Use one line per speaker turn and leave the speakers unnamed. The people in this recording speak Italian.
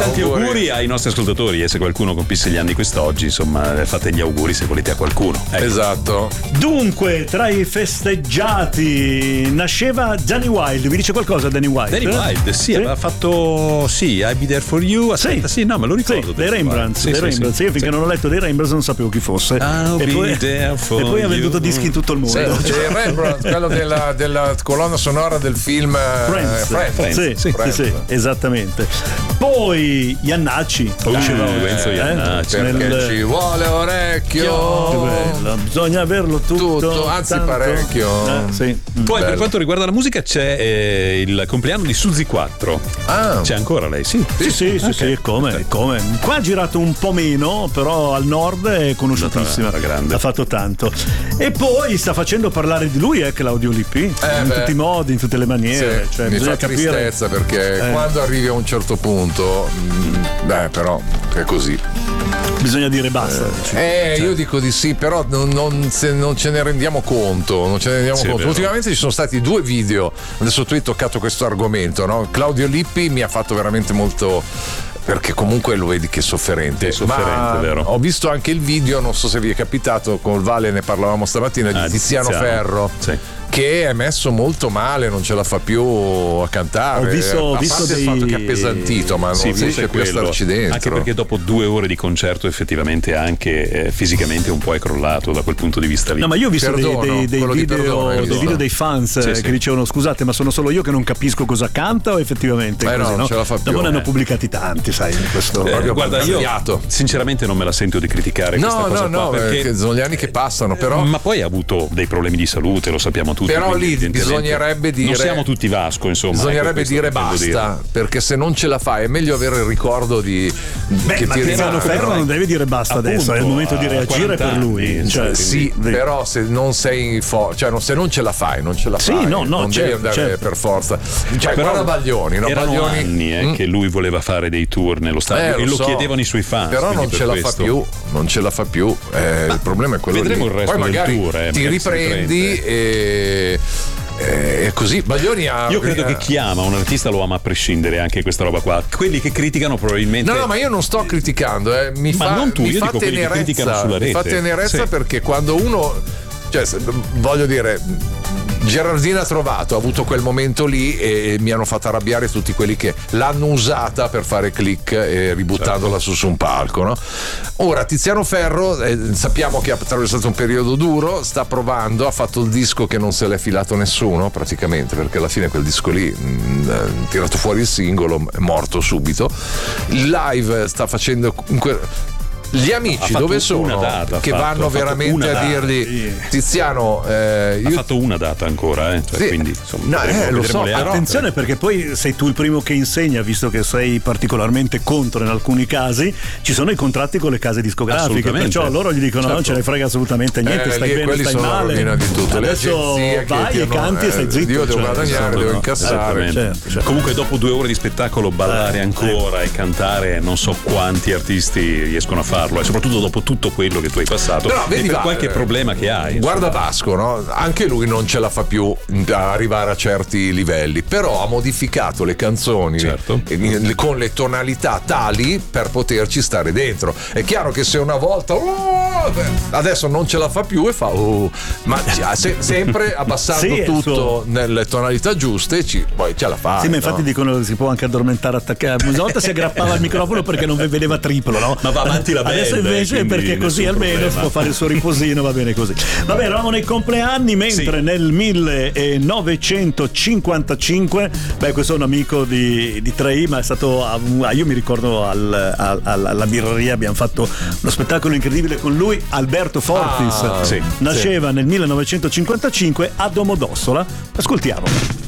tanti auguri ai nostri ascoltatori, e se qualcuno compisse gli anni quest'oggi, insomma, fate gli auguri se volete a qualcuno. Ecco.
Esatto.
Dunque, tra i festeggiati nasceva Danny Wilde. Vi dice qualcosa Danny Wilde?
Danny Wilde, sì, aveva fatto I'll Be There For You. Aspetta, sì, no, me lo ricordo.
Dei Rembrandts. Io finché non ho letto dei Rembrandts non sapevo chi fosse.
E
poi ha venduto dischi in tutto il mondo.
Sì, Rembrandt, quello della colonna sonora del film
Friends. Sì, esattamente. Poi Iannacci,
Enzo Iannacci,
perché ci vuole orecchio.
Che bello, bisogna averlo tutto,
anzi
tanto.
parecchio.
Sì.
Poi per quanto riguarda la musica c'è il compleanno di Suzy 4. C'è ancora lei? Sì, come. Qua ha girato un po' meno, però al nord è conosciutissima, ha fatto tanto. E poi sta facendo parlare di lui Claudio Lippi in tutti i modi, in tutte le maniere.
Sì, mi fa tristezza perché quando arrivi a un certo punto però è così,
bisogna dire basta.
Io dico di sì, però non ce ne rendiamo conto. Ultimamente ci sono stati 2 video. Adesso tu hai toccato questo argomento, no? Claudio Lippi mi ha fatto veramente molto, perché comunque lo vedi che è sofferente.
Vero?
Ho visto anche il video, non so se vi è capitato, con Vale ne parlavamo stamattina, di Tiziano Ferro. Sì. Che è messo molto male, non ce la fa più a cantare.
Ho visto
il fatto che è appesantito, ma non riesce più a starci dentro.
Anche perché dopo 2 ore di concerto effettivamente anche fisicamente un po' è crollato da quel punto di vista lì.
No, ma io ho visto dei video dei fans che dicevano: scusate, ma sono solo io che non capisco cosa canta o effettivamente è così,
non ce la fa più.
Dopo ne hanno pubblicati tanti, sai, questo
guarda, io sinceramente non me la sento di criticare questa cosa qua, perché
sono gli anni che passano, però.
Ma poi ha avuto dei problemi di salute, lo sappiamo tutti.
Però lì bisognerebbe dire,
non siamo tutti Vasco, insomma,
bisognerebbe dire basta, perché se non ce la fai è meglio avere il ricordo di che ti
Tiziano Ferro non deve dire basta, appunto, adesso è il momento di reagire per lui,
però se non sei se non ce la fai non devi andare per forza, guarda Baglioni,
erano anni che lui voleva fare dei tour nello stadio e lo chiedevano i suoi fans,
però non ce la fa più, il problema è quello.
Vedremo il resto
poi magari
del tour,
ti riprendi e così Baglioni
io credo che chi ama un artista lo ama a prescindere, anche questa roba qua. Quelli che criticano probabilmente
ma io non sto criticando, mi fa tenerezza perché quando uno, voglio dire, Gerardina Trovato ha avuto quel momento lì e mi hanno fatto arrabbiare tutti quelli che l'hanno usata per fare click e ributtandola su un palco, no? Ora Tiziano Ferro sappiamo che ha attraversato un periodo duro, sta provando, ha fatto il disco che non se l'è filato nessuno praticamente, perché alla fine quel disco lì tirato fuori il singolo è morto subito. Il live sta facendo gli amici dove sono che vanno veramente a dirgli Tiziano
ha fatto una data ancora quindi insomma
lo so, attenzione, perché poi sei tu il primo che insegna, visto che sei particolarmente contro in alcuni casi, ci sono i contratti con le case discografiche, perciò loro gli dicono non ce ne frega assolutamente niente, stai bene, stai male,
di tutto.
Adesso vai e canti e stai zitto,
io devo guadagnare, devo incassare.
Comunque dopo 2 ore di spettacolo ballare ancora e cantare, non so quanti artisti riescono a farlo, e soprattutto dopo tutto quello che tu hai passato, e per qualche problema che hai.
Guarda Vasco, no? Anche lui non ce la fa più a arrivare a certi livelli, però ha modificato le canzoni con le tonalità tali per poterci stare dentro. È chiaro che se una volta adesso non ce la fa più e fa ma sempre abbassando tutto nelle tonalità giuste, poi ce la fa.
Sì, ma infatti dicono che si può anche addormentare attaccare. Una volta si aggrappava al microfono perché non vedeva triplo, no?
Ma va avanti la band.
Adesso invece perché così almeno si può fare il suo riposino, va bene così. Vabbè, eravamo nei compleanni, mentre nel 1955, questo è un amico di 3i, ma è stato, io mi ricordo alla birreria abbiamo fatto uno spettacolo incredibile con lui, Alberto Fortis. Nasceva nel 1955 a Domodossola. Ascoltiamo.